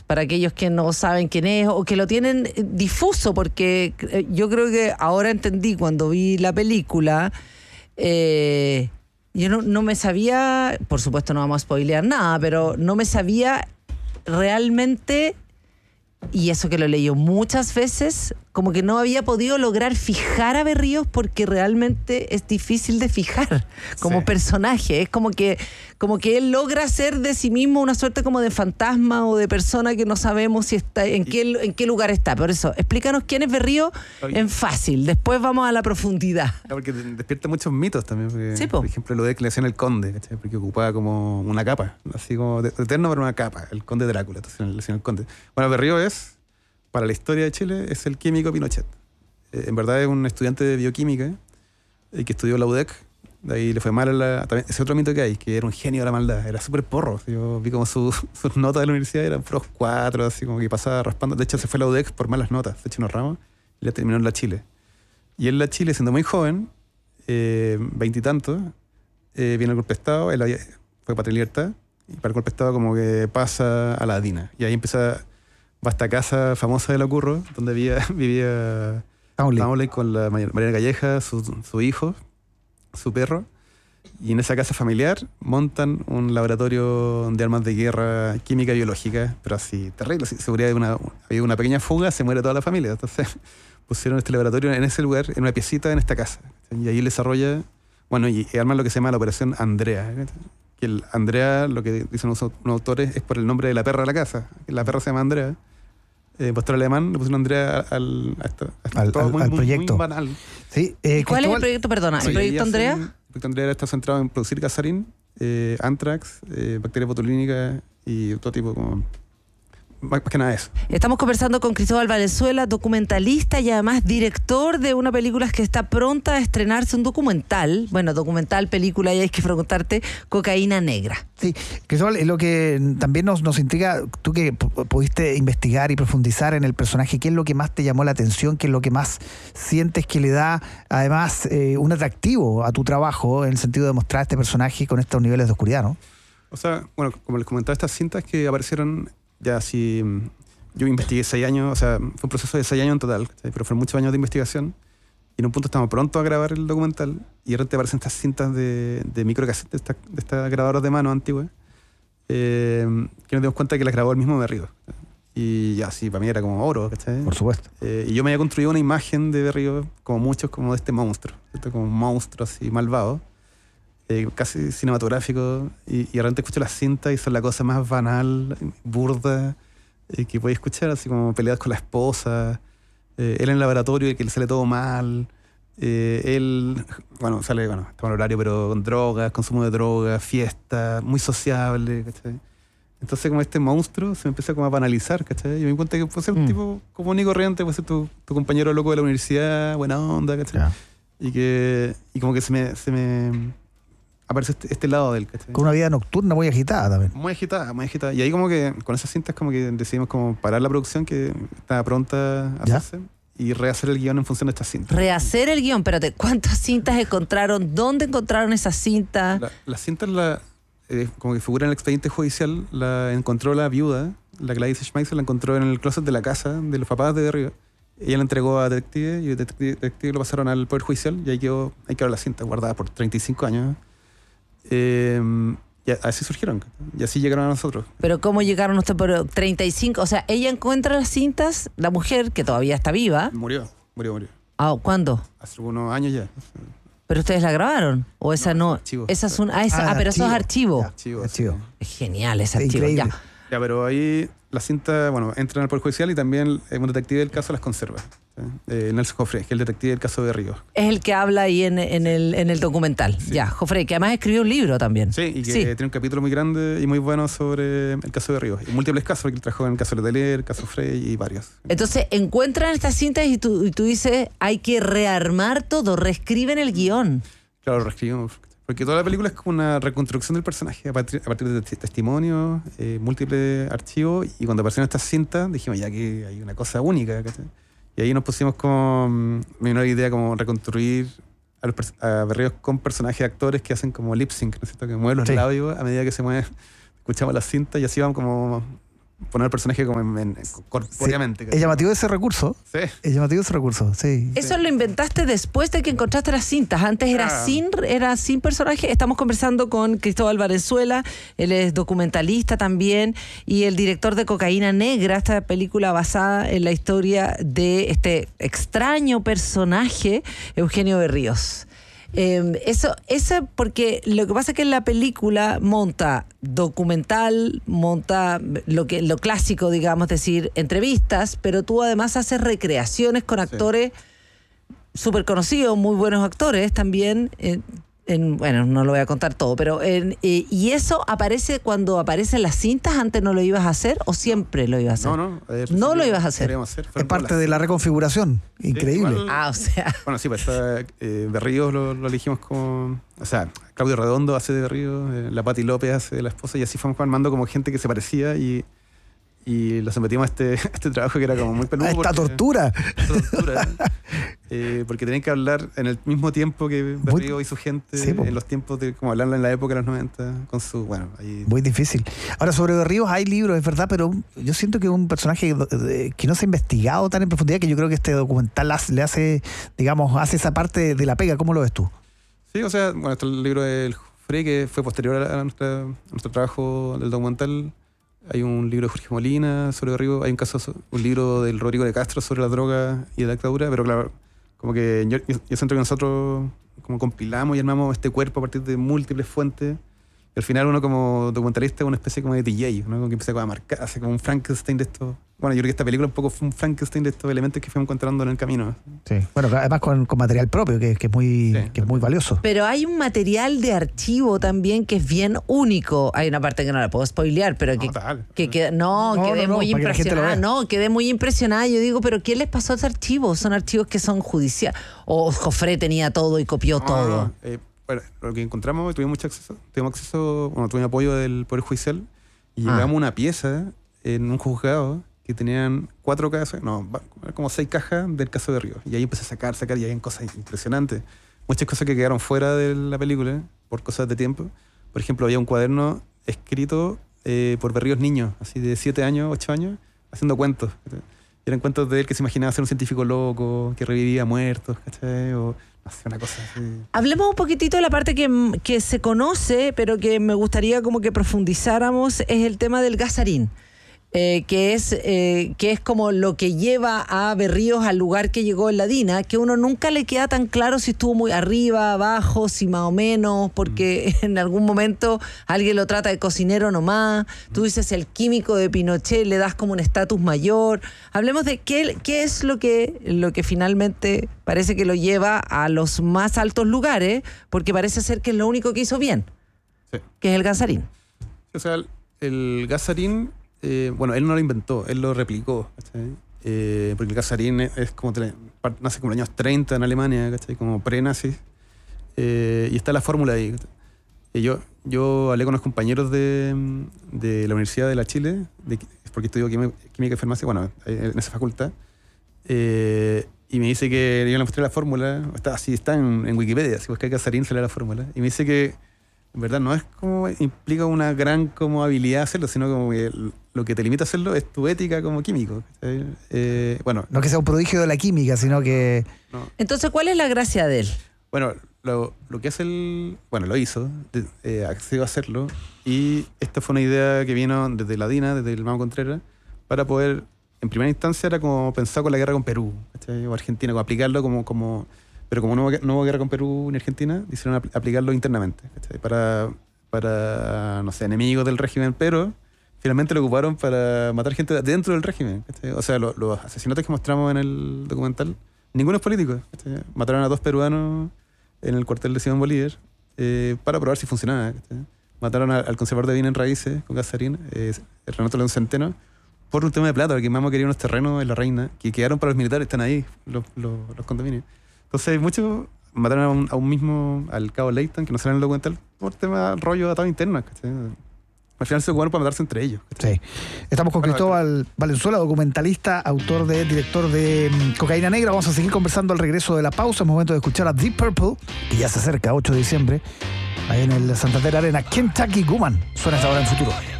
para aquellos que no saben quién es o que lo tienen difuso, porque yo creo que ahora entendí cuando vi la película. Yo no me sabía, por supuesto no vamos a spoilear nada, pero no me sabía realmente, y eso que lo leí muchas veces, como que no había podido lograr fijar a Berríos porque realmente es difícil de fijar como personaje. Es como que él logra ser de sí mismo una suerte como de fantasma o de persona que no sabemos si está en qué lugar está. Por eso, explícanos quién es Berríos en fácil. Después vamos a la profundidad. Porque despierta muchos mitos también. Porque, sí, por ejemplo, lo de que le hacían el conde, ¿cachai? Porque ocupaba como una capa, así como de eterno, pero una capa, el conde Drácula. Entonces le hacían el conde. Bueno, Berríos es, para la historia de Chile, es el químico Pinochet. En verdad es un estudiante de bioquímica que estudió la UDEC. De ahí le fue mal también, ese otro mito que hay, que era un genio de la maldad. Era súper porro. Yo vi como sus notas de la universidad eran puros 4, así como que pasaba raspando. De hecho, se fue a la UDEC por malas notas. Se echó unos ramos y la terminó en la Chile. Y en la Chile, siendo muy joven, 20 y tantos, viene el golpe de Estado. Él fue Patria y Libertad. Y para el golpe de Estado como que pasa a la DINA. Y ahí empieza... Va a esta casa famosa de la Curro, donde vivía Pauli con la Mariana Calleja, su hijo, su perro. Y en esa casa familiar montan un laboratorio de armas de guerra química y biológica, pero así terrible. Así, seguridad había una pequeña fuga, se muere toda la familia. Entonces pusieron este laboratorio en ese lugar, en una piecita en esta casa. Y ahí desarrolla, bueno, y arman lo que se llama la Operación Andrea. Que el Andrea, lo que dicen unos autores, es por el nombre de la perra de la casa. La perra se llama Andrea. Pastor alemán, le pusieron Andrea al proyecto. Muy banal. Sí, ¿cuál es el proyecto? Perdona, ¿el proyecto Andrea? El proyecto Andrea está centrado en producir casarín, antrax, bacterias botulínicas y todo tipo como... Más que nada eso. Estamos conversando con Cristóbal Valenzuela, documentalista y además director de una película que está pronta a estrenarse, un documental. Bueno, documental, película, y hay que preguntarte, Cocaína Negra. Sí, Cristóbal, lo que también nos intriga, tú que pudiste investigar y profundizar en el personaje, ¿qué es lo que más te llamó la atención? ¿Qué es lo que más sientes que le da, además, un atractivo a tu trabajo en el sentido de mostrar a este personaje con estos niveles de oscuridad, ¿no? O sea, bueno, como les comentaba, estas cintas que aparecieron... Ya así, yo investigué 6 años, o sea, fue un proceso de 6 años en total, ¿sí? Pero fueron muchos años de investigación. Y en un punto estamos prontos a grabar el documental y de repente aparecen estas cintas de microcassette, de estas grabadoras de mano antiguas, que nos dimos cuenta que las grabó el mismo Berríos. Y ya, sí, para mí era como oro, ¿cachai? Por supuesto. Y yo me había construido una imagen de Berríos, como muchos, como de este monstruo, ¿cierto? Como un monstruo así malvado. Casi cinematográfico, y de repente escucho las cintas y son la cosa más banal, burda, que podéis escuchar, así como peleas con la esposa, él en el laboratorio y que le sale todo mal, él, está en el horario, pero con drogas, consumo de drogas, fiesta, muy sociable, ¿cachai? Entonces como este monstruo se me empieza como a banalizar, ¿cachai? Y me di cuenta que puede ser un tipo común y corriente, puede ser tu compañero loco de la universidad, buena onda, ¿cachai? Yeah. Y como que se me aparece este lado del, ¿cachai? Con una vida nocturna muy agitada también. Muy agitada. Y ahí como que con esas cintas como que decidimos como parar la producción que estaba pronta a hacerse y rehacer el guión en función de estas cintas. Rehacer el guión, espérate, ¿cuántas cintas encontraron? ¿Dónde encontraron esas cintas? Las cintas, como que figura en el expediente judicial, la encontró la viuda, la Gladys Schmeisser, la encontró en el closet de la casa de los papás de Berríos. Ella la entregó a detective y el detective lo pasaron al Poder Judicial y ahí quedó la cinta guardada por 35 años. Y así surgieron y así llegaron a nosotros. Pero ¿cómo llegaron ustedes por 35? O sea, ella encuentra las cintas, la mujer que todavía está viva. Murió. Ah, ¿cuándo? Hace unos años ya. ¿Pero ustedes la grabaron? ¿O esa no? Archivo. Esa es pero eso es archivo. Archivo. Es genial ese archivo. Increíble. Ya, pero ahí las cintas, entran al Poder Judicial y también un detective del caso las conserva. Nelson Joffre, que es el detective del caso de Berríos. Es el que habla ahí en el documental. Sí. Ya, Joffre, que además escribió un libro también. Sí, y que tiene un capítulo muy grande y muy bueno sobre el caso de Berríos. Y múltiples casos, porque él trabajó en el caso de Letelier, el caso Frey y varios. Entonces, encuentran estas cintas y tú dices, hay que rearmar todo, reescriben el guión. Claro, reescribimos. Porque toda la película es como una reconstrucción del personaje a partir de testimonios, múltiples archivos. Y cuando aparecieron estas cintas, dijimos ya que hay una cosa única, ¿cachai? Y ahí nos pusimos con una idea como reconstruir a Berríos con personajes, actores que hacen como lip sync, ¿no es cierto? Que mueven los labios a medida que se mueven, escuchamos las cintas y así vamos como poner al personaje como corpóreamente. Sí. Es llamativo ese recurso. Sí. Es llamativo ese recurso, sí. Eso lo inventaste después de que encontraste las cintas. Antes era sin personaje. Estamos conversando con Cristóbal Valenzuela. Él es documentalista también y el director de Cocaína Negra, esta película basada en la historia de este extraño personaje, Eugenio Berríos. Eso porque lo que pasa es que en la película monta documental, monta lo clásico, digamos, decir, entrevistas, pero tú además haces recreaciones con actores súper conocidos, muy buenos actores también. Bueno, no lo voy a contar todo, pero ¿y eso aparece cuando aparecen las cintas? ¿Antes no lo ibas a hacer o siempre lo ibas a hacer? No lo ibas a hacer. Es parte de la reconfiguración. Increíble. Sí, igual, o sea. Bueno, sí, pues Berríos lo elegimos como... O sea, Claudio Redondo hace de Berríos, la Pati López hace de la esposa, y así fuimos armando como gente que se parecía y los sometimos a este trabajo que era como muy peludo. Esta tortura. Porque tenían que hablar en el mismo tiempo que Berríos y su gente, sí, en los tiempos de como hablarlo en la época de los 90, con su... Bueno, ahí... Muy difícil. Ahora, sobre Berríos hay libros, es verdad, pero yo siento que es un personaje que no se ha investigado tan en profundidad, que yo creo que este documental le hace, digamos, hace esa parte de la pega. ¿Cómo lo ves tú? Sí, o sea, bueno, está el libro del Frey, que fue posterior a nuestro trabajo del documental. Hay un libro de Jorge Molina sobre Berríos, hay un libro del Rodrigo de Castro sobre la droga y la dictadura, pero claro, como que yo siento que nosotros como compilamos y armamos este cuerpo a partir de múltiples fuentes. Y al final uno como documentalista es una especie como de DJ, ¿no? Como que empieza a marcar, hace como un Frankenstein de estos... Bueno, yo creo que esta película un poco fue un Frankenstein de estos elementos que fuimos encontrando en el camino. Sí. Bueno, además con material propio, que es muy valioso. Pero hay un material de archivo también que es bien único. Hay una parte que no la puedo spoilear, pero quedé muy impresionada. Quedé muy impresionada. Yo digo, ¿pero qué les pasó a ese archivo? Son archivos que son judiciales. O Jofré tenía todo y copió todo. Bueno, lo que encontramos, tuvimos apoyo del Poder Judicial y llegamos a una pieza en un juzgado que tenían 4 casos, como 6 cajas del caso de Berríos. Y ahí empecé a sacar y había cosas impresionantes. Muchas cosas que quedaron fuera de la película por cosas de tiempo. Por ejemplo, había un cuaderno escrito por Berríos niño, así de 7 años, 8 años, haciendo cuentos. Eran cuentos de él que se imaginaba ser un científico loco, que revivía muertos, ¿cachai? O una cosa así. Hablemos un poquitito de la parte que se conoce, pero que me gustaría como que profundizáramos, es el tema del gasarín. Que es como lo que lleva a Berríos al lugar que llegó en la DINA, que uno nunca le queda tan claro si estuvo muy arriba, abajo, si más o menos, porque en algún momento alguien lo trata de cocinero nomás. Tú dices el químico de Pinochet, le das como un estatus mayor. Hablemos de qué es lo que finalmente parece que lo lleva a los más altos lugares, porque parece ser que es lo único que hizo bien, que es el gasarín. O sea, el gasarín... bueno, él no lo inventó, él lo replicó, ¿cachai? Porque el gasarín es como nace como en los años 30 en Alemania, ¿cachai? Como pre-nazi, y está la fórmula ahí. Yo hablé con los compañeros de la Universidad de la Chile, porque estudio química y farmacia, bueno, en esa facultad, y me dice que yo le mostré la fórmula, está en Wikipedia, si buscas gasarín sale la fórmula, y me dice que en verdad no es como implica una gran como habilidad hacerlo, sino como que lo que te limita a hacerlo es tu ética como químico. Bueno, no que sea un prodigio de la química, sino que... No. Entonces, ¿cuál es la gracia de él? Bueno, lo que hace lo hizo, accedió a hacerlo, y esta fue una idea que vino desde la DINA, desde el Mamo Contreras, para poder, en primera instancia era como pensado con la guerra con Perú, ¿cachai? O Argentina, como aplicarlo pero como no hubo guerra con Perú ni Argentina, decidieron aplicarlo internamente, ¿cachai? Para, no sé, enemigos del régimen, pero finalmente lo ocuparon para matar gente dentro del régimen, ¿cachai? O sea, los asesinatos que mostramos en el documental, ninguno es político, ¿cachai? Mataron a 2 peruanos en el cuartel de Simón Bolívar para probar si funcionaba, ¿cachai? Mataron al conservador de bienes raíces con gasarín, Renato León Centeno, por un tema de plata, porque Mamo quería unos terrenos en La Reina que quedaron para los militares, están ahí, los condominios. Entonces, muchos mataron a un mismo, al cabo Leighton, que no sale en el documental, por tema rollo de atado interno, ¿cachai? Al final se ocuparon para matarse entre ellos, ¿cachai? Sí. Estamos con Cristóbal Valenzuela, documentalista, director de Cocaína Negra. Vamos a seguir conversando al regreso de la pausa. Es momento de escuchar a Deep Purple, que ya se acerca, 8 de diciembre, ahí en el Santander Arena, Kentucky Woman. Suena hasta ahora en Futuro.